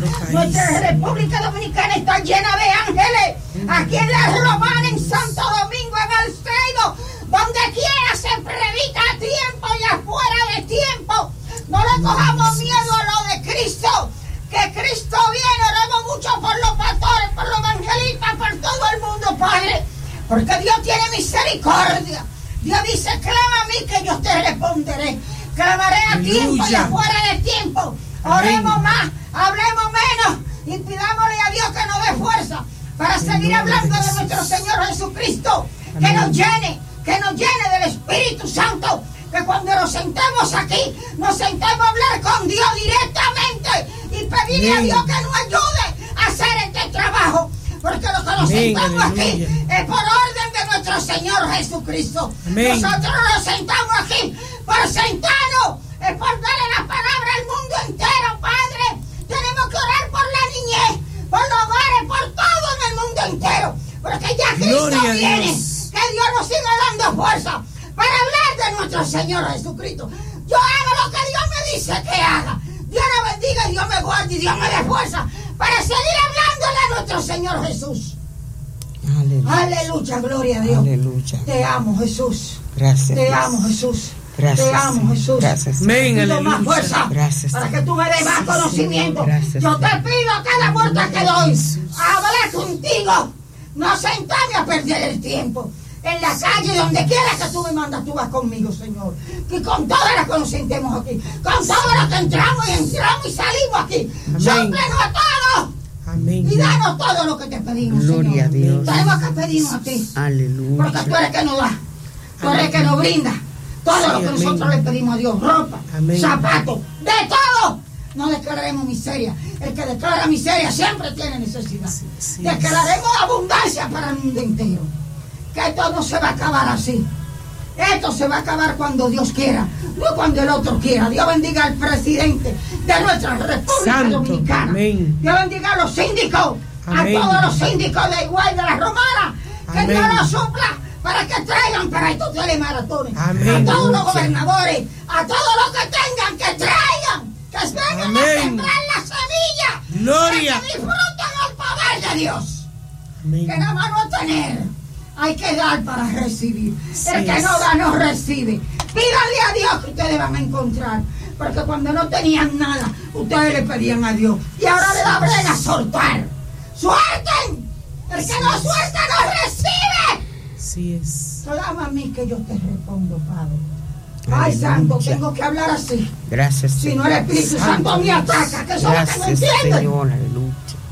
Nuestra República Dominicana está llena de ángeles. Aquí en la Romana, en Santo Domingo, en el Seido, donde quiera se predica a tiempo y afuera de tiempo. No le cojamos miedo a lo de Cristo, que Cristo viene. Oremos mucho por los pastores, por los evangelistas, por todo el mundo, Padre, porque Dios tiene misericordia. Dios dice: clama a mí que yo te responderé. Clamaré a tiempo y afuera de tiempo. Oremos más, hablemos menos y pidámosle a Dios que nos dé fuerza para seguir hablando de nuestro Señor Jesucristo. Que nos llene del Espíritu Santo. Que cuando nos sentemos aquí, nos sentemos a hablar con Dios directamente y pedirle a Dios que nos ayude a hacer este trabajo. Porque lo que nos sentamos aquí es por orden de nuestro Señor Jesucristo. Nosotros nos sentamos aquí por sentarnos, es por darle la palabra al mundo entero, Padre. Tenemos que orar por la niñez, por los hogares, por todo en el mundo entero. Porque ya Cristo viene. Que Dios nos siga dando fuerza para hablar de nuestro Señor Jesucristo. Yo hago lo que Dios me dice que haga. Dios me bendiga, Dios me guarde y Dios me dé fuerza para seguir hablándole a nuestro Señor Jesús. Aleluya. Aleluya, gloria a Dios. Aleluya. Te amo, Jesús. Gracias. Te amo, Jesús. Gracias. Te amo, Jesús. Gracias. Amén. Aleluya. Más fuerza. Gracias. Para que tú me des más conocimiento. Gracias. Yo te pido a cada puerta que doy, hablar contigo. No sentarme a perder el tiempo. En la calle, donde quiera que tú me mandas, tú vas conmigo, Señor. Y con todas las que nos sentemos aquí, con todo lo que entramos y salimos aquí. Sóplanos a todos. Amén. Y danos todo lo que te pedimos, gloria Señor. A Dios. Tenemos que pedirnos a ti. Aleluya. Porque tú eres el que nos da. Tú eres el que nos brinda. Todo lo que nosotros le pedimos a Dios. Ropa, zapatos, de todo. No declararemos miseria. El que declara miseria siempre tiene necesidad. Declararemos abundancia para el mundo entero. Que esto no se va a acabar así. Esto se va a acabar cuando Dios quiera, no cuando el otro quiera. Dios bendiga al presidente de nuestra República Dominicana. Amén. Dios bendiga a los síndicos, amén, a todos los síndicos de Iguay, de la Romana. Que amén, Dios los supla para que traigan para estos telemaratones. Amén. A todos los gobernadores, a todos los que tengan, que traigan, que vengan amén, a sembrar la semilla. Gloria. Para que disfruten el poder de Dios. Amén. Que nada más no tener. Hay que dar para recibir. Sí, el que no da no recibe. Pídanle a Dios que ustedes van a encontrar. Porque cuando no tenían nada, ustedes le pedían a Dios. Y ahora le da brega a soltar. ¡Suelten! El que no suelta no recibe. Así es. Clama a mí que yo te respondo, Padre. Ay, Santo, tengo que hablar así. Gracias. Si no, el Espíritu Santo me ataca, que eso es lo que no entienden. Señor, aleluya.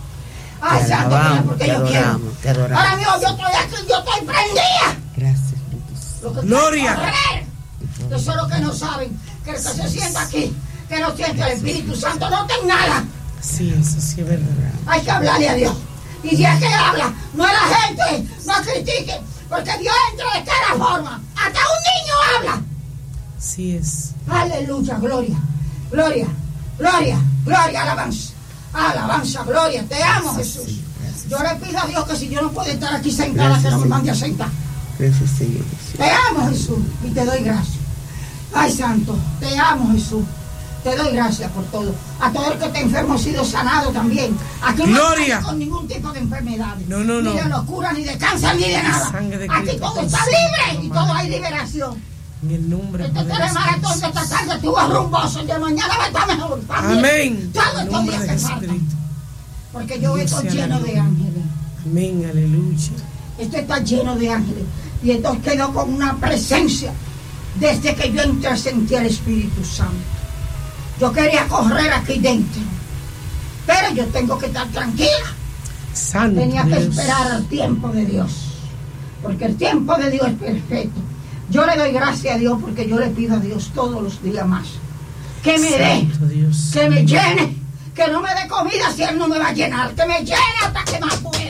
Ay, te Santo, alabamos, porque yo quiero. Te adoramos. Ahora mismo yo estoy aquí, yo estoy prendida. Gracias, gloria. Eso es lo que no saben. Que el que se sienta aquí, que no siente el Espíritu Santo, no tenga nada. Sí, eso sí es verdad. Hay que hablarle a Dios. Y si es que habla, no a la gente, no critique, porque Dios entra de cada forma. Hasta un niño habla. Así es. Aleluya, gloria, gloria, gloria, gloria, alabanza. Alabanza, gloria, te amo, Jesús. Yo le pido a Dios que si yo no puedo estar aquí sentada, gracias, que no me mande a sentar. Gracias, Señor. Te amo, Jesús, y te doy gracias. Ay, Santo, te amo, Jesús. Te doy gracias por todo. A todo el que esté enfermo ha sido sanado también. Aquí no hay con ningún tipo de enfermedad. No. Ni de locura, ni de cáncer, ni de nada. Aquí todo está libre y todo hay liberación. En el nombre de Jesús. Este maratón de esta tarde estuvo rumboso y de mañana va a estar mejor. Amén. Todo estos días que faltan. Porque yo estoy lleno de ángeles. Amén, aleluya. Esto está lleno de ángeles. Y esto quedó con una presencia. Desde que yo entré sentí el Espíritu Santo. Yo quería correr aquí dentro. Pero yo tengo que estar tranquila. Santo tenía que esperar al tiempo de Dios. Porque el tiempo de Dios es perfecto. Yo le doy gracias a Dios porque yo le pido a Dios todos los días más. Que me dé, que me llene, que no me dé comida si Él no me va a llenar, que me llene hasta que más pueda.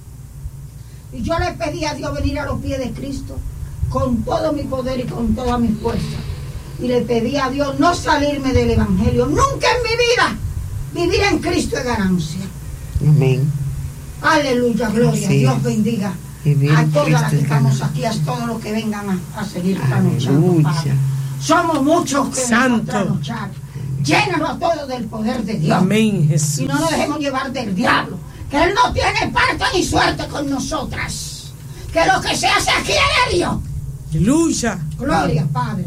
Y yo le pedí a Dios venir a los pies de Cristo con todo mi poder y con toda mi fuerza. Y le pedí a Dios no salirme del Evangelio, nunca en mi vida. Vivir en Cristo es ganancia. Amén. Aleluya, gloria. Sí. Dios bendiga a todas las que estamos aquí, a todos los que vengan a seguir trasnochando. Somos muchos que vamos a trasnochar. Llénanos todo del poder de Dios. Amén, Jesús. Y no nos dejemos llevar del diablo, que Él no tiene parte ni suerte con nosotras. Que lo que se hace aquí es de Dios. Aleluya. Gloria, Padre.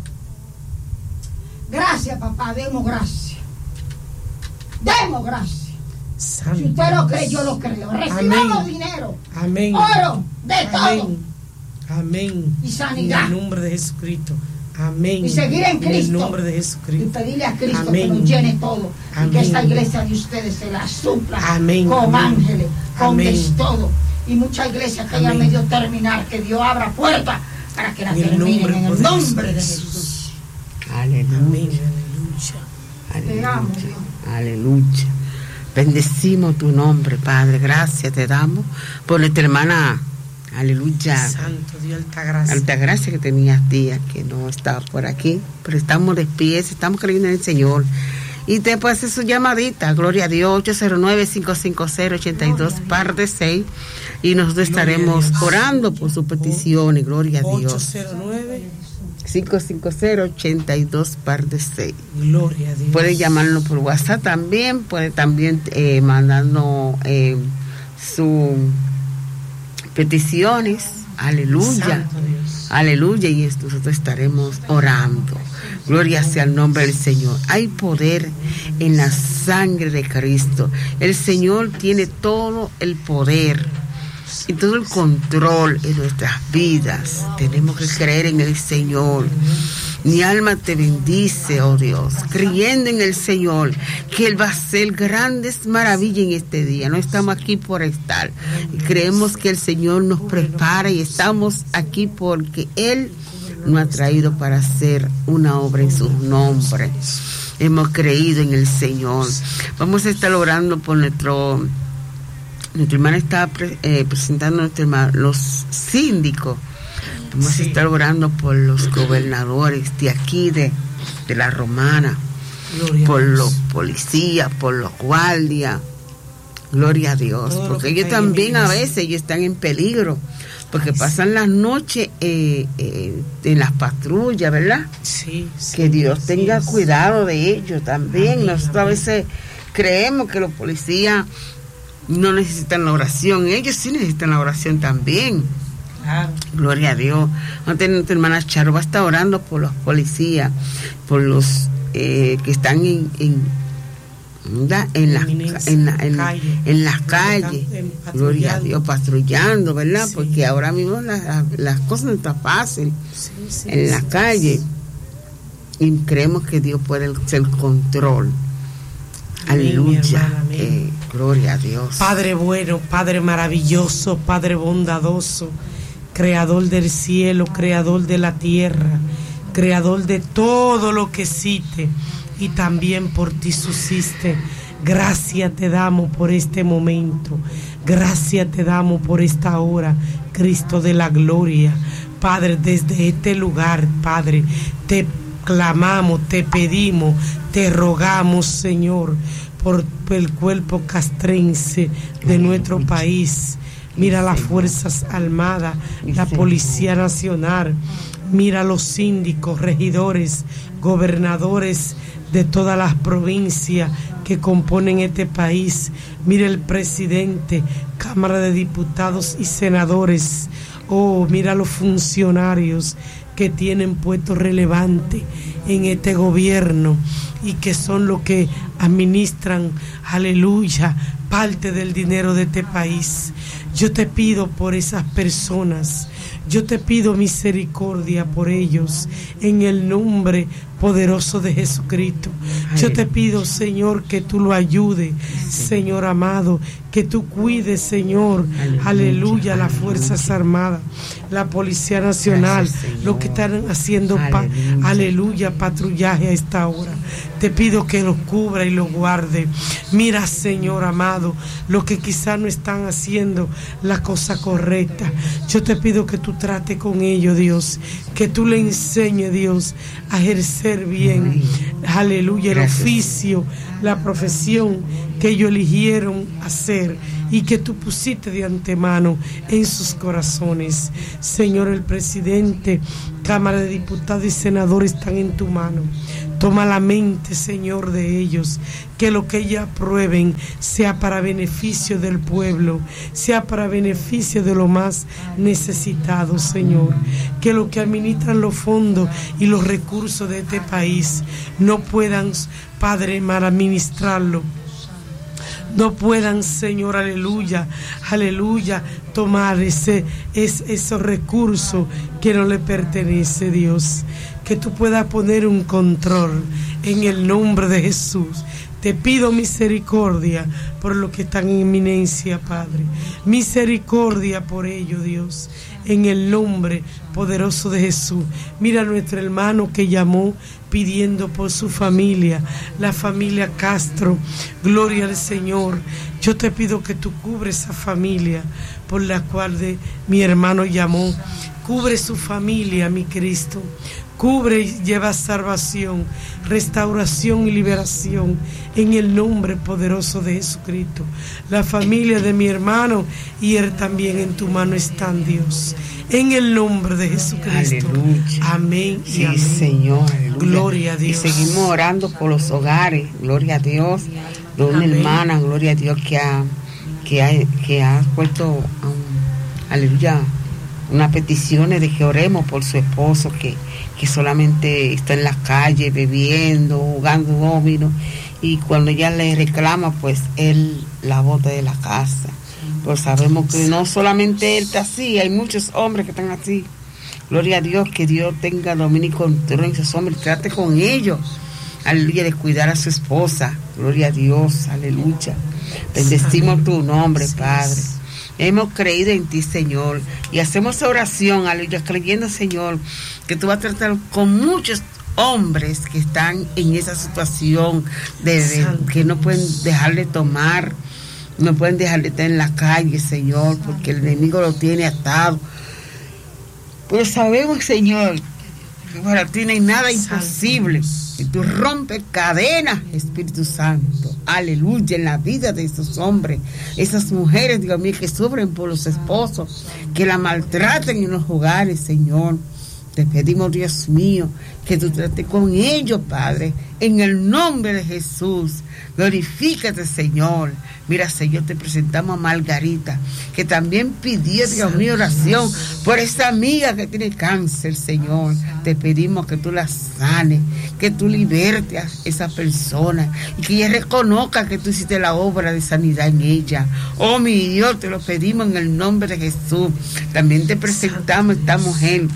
Gracias, papá. Demos gracias. Demos gracias. Santo Si usted lo cree, Dios. yo lo creo. Recibamos Amén. dinero, Amén. oro, de todo. Amén. Amén. Y sanidad. En el nombre de Jesucristo. Amén. Y seguir en Cristo. En el nombre de Y Jesucristo. pedirle a Cristo Amén. que nos llene todo. Amén. Y que esta iglesia de ustedes se la supla. Amén. Con Amén. ángeles, con Amén. de todo. Y muchas iglesias que ya Amén. medio terminar, que Dios abra puertas para que la En el terminen nombre en el poderoso nombre de de Jesús. Jesús. Aleluya. Amén. Aleluya. Te amo, Dios. Aleluya. Bendecimos tu nombre, Padre. Gracias te damos por nuestra hermana. Aleluya. Santo Dios, alta gracia. Alta gracia que tenías días que no estaba por aquí. Pero estamos de pies, estamos creyendo en el Señor. Y te puede hacer su llamadita. Gloria a Dios. 809-550-82, par de 6. Y nosotros estaremos orando por sus peticiones. Gloria a Dios. 809. 550-82, par de 6. Gloria a Dios. Puede llamarnos por WhatsApp también, puede también mandarnos sus peticiones. Aleluya. Santo Dios. Aleluya. Y nosotros estaremos orando. Gloria sea el nombre del Señor. Hay poder en la sangre de Cristo. El Señor tiene todo el poder y todo el control en nuestras vidas. Tenemos que creer en el Señor. Mi alma te bendice, oh Dios, creyendo en el Señor, que Él va a hacer grandes maravillas en este día. No estamos aquí por estar. Creemos que el Señor nos prepara y estamos aquí porque Él nos ha traído para hacer una obra en su nombre. Hemos creído en el Señor. Vamos a estar orando por nuestra hermana está presentando a nuestra hermana, los síndicos. Vamos a estar orando por los gobernadores de aquí, de la Romana, Gloria por a Dios. los policías, por los guardias. Gloria a Dios. Todo lo Porque que ellos está también en a mí. veces ellos están en peligro. Porque pasan las noches en las patrullas, ¿verdad? Sí, sí, Que Dios tenga sí, sí. cuidado de ellos también. Amén, Nosotros a amén. veces creemos que los policías no necesitan la oración. Ellos sí necesitan la oración también. Claro. Gloria a Dios. Antes nuestra hermana Charo va a estar orando por los policías, por los que están en las calles. Gloria a Dios, patrullando, ¿verdad? Sí. Porque ahora mismo las cosas no están fáciles Sí, sí, en la sí, calle. Y creemos que Dios puede hacer control. Amén, mi Aleluya. hermana, amén. Gloria a Dios. Padre bueno, Padre maravilloso, Padre bondadoso, Creador del cielo, Creador de la tierra, Creador de todo lo que existe y también por ti subsiste. Gracias te damos por este momento, gracias te damos por esta hora, Cristo de la gloria. Padre, desde este lugar, Padre, te clamamos, te pedimos, te rogamos, Señor, por el cuerpo castrense de nuestro país. Mira las Fuerzas Armadas, la Policía Nacional, mira los síndicos, regidores, gobernadores de todas las provincias que componen este país. Mira el presidente, Cámara de Diputados y Senadores. Oh, mira los funcionarios que tienen puestos relevantes en este gobierno y que son los que administran, aleluya, parte del dinero de este país. Yo te pido por esas personas, yo te pido misericordia por ellos, en el nombre poderoso de Jesucristo. Yo te pido, Señor, que tú lo ayudes, Señor amado, que tú cuides, Señor, aleluya, las Fuerzas Armadas, la Policía Nacional, lo que están haciendo, aleluya, patrullaje a esta hora. Te pido que los cubra y los guarde. Mira, Señor amado, lo que quizás no están haciendo la cosa correcta. Yo te pido que tú trates con ellos, Dios, que tú le enseñes, Dios, a ejercer bien, aleluya, el oficio, la profesión que ellos eligieron hacer y que tú pusiste de antemano en sus corazones. Señor, el presidente, Cámara de Diputados y Senadores están en tu mano. Toma la mente, Señor, de ellos, que lo que ellos aprueben sea para beneficio del pueblo, sea para beneficio de los más necesitados, Señor. Que los que administran los fondos y los recursos de este país no puedan, Padre, mal administrarlo. No puedan, Señor, aleluya, aleluya, tomar esos recursos que no le pertenece, Dios. Que tú puedas poner un control en el nombre de Jesús. Te pido misericordia por lo que están en eminencia, Padre. Misericordia por ello, Dios, en el nombre poderoso de Jesús. Mira a nuestro hermano que llamó pidiendo por su familia, la familia Castro. Gloria al Señor. Yo te pido que tú cubres esa familia por la cual mi hermano llamó. Cubre su familia, mi Cristo. Cubre y lleva salvación, restauración y liberación en el nombre poderoso de Jesucristo. La familia de mi hermano y él también en tu mano están, Dios. En el nombre de Jesucristo. Aleluya. Amén. Sí, amén. Señor. Aleluya. Gloria a Dios. Y seguimos orando por los hogares. Gloria a Dios. De una Amén. hermana, gloria a Dios, que ha puesto, aleluya, unas peticiones de que oremos por su esposo que solamente está en la calle bebiendo, jugando dominó, y cuando ella le reclama, pues él la bota de la casa. Pues sabemos que no solamente él está así, hay muchos hombres que están así. Gloria a Dios, que Dios tenga dominio y control en esos hombres, trate con ellos, aleluya, de cuidar a su esposa. Gloria a Dios, aleluya. Bendecimos tu nombre, Padre. Hemos creído en ti, Señor, y hacemos oración, aleluya, creyendo, Señor, que tú vas a tratar con muchos hombres que están en esa situación de que no pueden dejar de tomar, no pueden dejar de estar en la calle, Señor, porque el enemigo lo tiene atado. Pero sabemos, Señor, que para ti no hay nada imposible. Y tú rompes cadenas, Espíritu Santo. Aleluya, en la vida de esos hombres, esas mujeres, Dios mío, que sufren por los esposos, que la maltratan en los hogares, Señor. Te pedimos, Dios mío, que tú trates con ellos, Padre, en el nombre de Jesús. Glorifícate, Señor. Mira, Señor, te presentamos a Margarita, que también pidió, Dios mío, oración por esa amiga que tiene cáncer, Señor. Te pedimos que tú la sanes, que tú libertes a esa persona y que ella reconozca que tú hiciste la obra de sanidad en ella. Oh, mi Dios, te lo pedimos en el nombre de Jesús. También te presentamos a esta mujer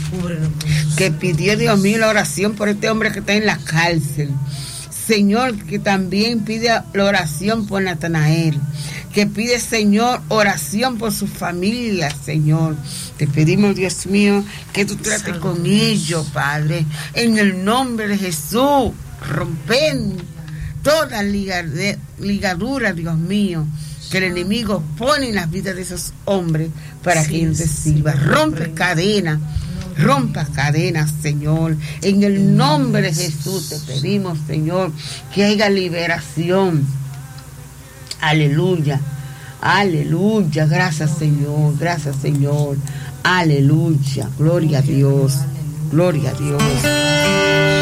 que pidió, Dios mío, la oración por este hombre que está en la cárcel. Señor, que también pide la oración por Natanael, que pide, Señor, oración por su familia, Señor. Te pedimos, Dios mío, que tú trates con ellos, Padre, en el nombre de Jesús. Rompen toda ligadura, Dios mío, que el enemigo pone en las vidas de esos hombres para que ellos te sirvan. Rompe cadenas. Rompa cadenas, Señor. En el nombre de Jesús te pedimos, Señor, que haya liberación. Aleluya. Aleluya. Gracias, Señor. Gracias, Señor. Aleluya. Gloria a Dios. Gloria a Dios.